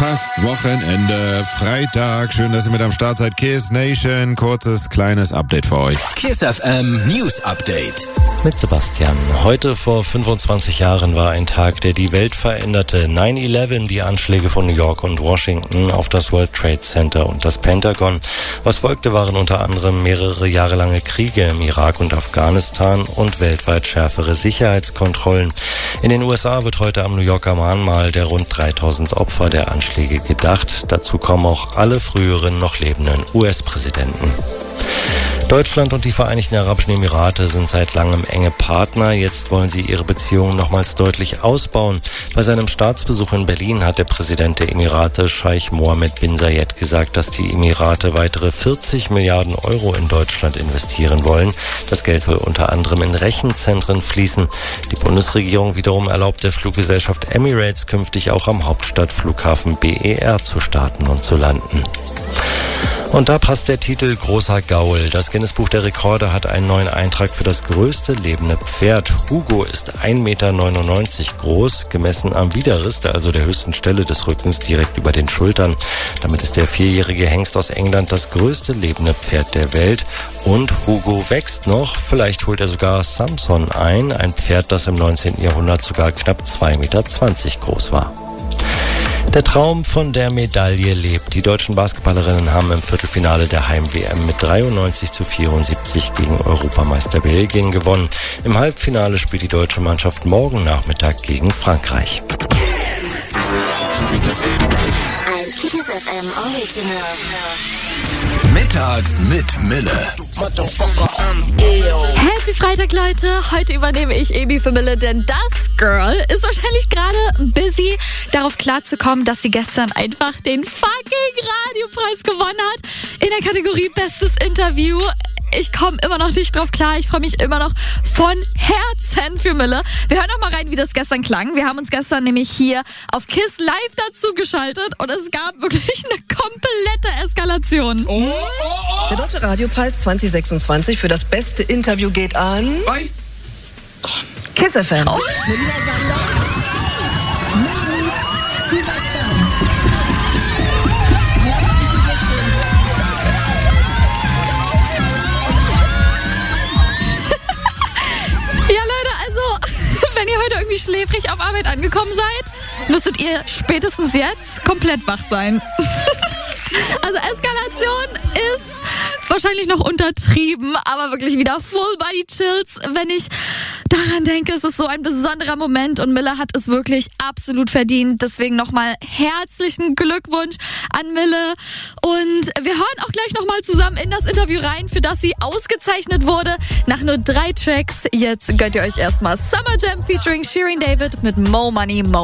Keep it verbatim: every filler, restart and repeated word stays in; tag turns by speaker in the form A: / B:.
A: fast Wochenende, Freitag. Schön, dass ihr mit am Start seid. Kiss Nation, kurzes, kleines Update für euch.
B: Kiss F M News Update.
C: Mit Sebastian. Heute vor fünfundzwanzig Jahren war ein Tag, der die Welt veränderte. neun elf, die Anschläge von New York und Washington auf das World Trade Center und das Pentagon. Was folgte, waren unter anderem mehrere Jahre lange Kriege im Irak und Afghanistan und weltweit schärfere Sicherheitskontrollen. In den U S A wird heute am New Yorker Mahnmal der rund dreitausend Opfer der Anschläge gedacht. Dazu kommen auch alle früheren noch lebenden U S-Präsidenten. Deutschland und die Vereinigten Arabischen Emirate sind seit langem enge Partner. Jetzt wollen sie ihre Beziehungen nochmals deutlich ausbauen. Bei seinem Staatsbesuch in Berlin hat der Präsident der Emirate, Scheich Mohammed bin Zayed, gesagt, dass die Emirate weitere vierzig Milliarden Euro in Deutschland investieren wollen. Das Geld soll unter anderem in Rechenzentren fließen. Die Bundesregierung wiederum erlaubt der Fluggesellschaft Emirates künftig auch am Hauptstadtflughafen B E R zu starten und zu landen. Und da passt der Titel Großer Gaul. Das Guinness-Buch der Rekorde hat einen neuen Eintrag für das größte lebende Pferd. Hugo ist ein Meter neunundneunzig groß, gemessen am Widerrist, also der höchsten Stelle des Rückens direkt über den Schultern. Damit ist der vierjährige Hengst aus England das größte lebende Pferd der Welt. Und Hugo wächst noch. Vielleicht holt er sogar Samson ein, ein Pferd, das im neunzehnten Jahrhundert sogar knapp zwei Meter zwanzig groß war. Der Traum von der Medaille lebt. Die deutschen Basketballerinnen haben im Viertelfinale der Heim-W M mit dreiundneunzig zu vierundsiebzig gegen Europameister Belgien gewonnen. Im Halbfinale spielt die deutsche Mannschaft morgen Nachmittag gegen Frankreich.
D: Ein Kiss F M Original.
B: Mittags mit Mille.
E: Happy Freitag, Leute. Heute übernehme ich Amy für Mille, denn das Girl ist wahrscheinlich gerade busy, darauf klarzukommen, dass sie gestern einfach den fucking Radiopreis gewonnen hat in der Kategorie Bestes Interview. Ich komme immer noch nicht drauf klar. Ich freue mich immer noch von Herzen für Mille. Wir hören noch mal rein, wie das gestern klang. Wir haben uns gestern nämlich hier auf Kiss Live dazu geschaltet und es gab wirklich eine komplette Eskalation.
F: Oh, oh, oh. Der Deutsche Radiopreis zwanzig sechsundzwanzig für das beste Interview geht an
B: Bye.
F: Kiss F M. Oh.
E: Wenn ihr heute irgendwie schläfrig auf Arbeit angekommen seid, müsstet ihr spätestens jetzt komplett wach sein. Also Eskalation ist wahrscheinlich noch untertrieben, aber wirklich wieder Full Body Chills, wenn ich daran denke. Es ist so ein besonderer Moment und Mille hat es wirklich absolut verdient. Deswegen nochmal herzlichen Glückwunsch an Mille. Und wir hören auch gleich nochmal zusammen in das Interview rein, für das sie ausgezeichnet wurde. Nach nur drei Tracks. Jetzt gönnt ihr euch erstmal Summer Jam featuring Shirin David mit Mo Money Mo.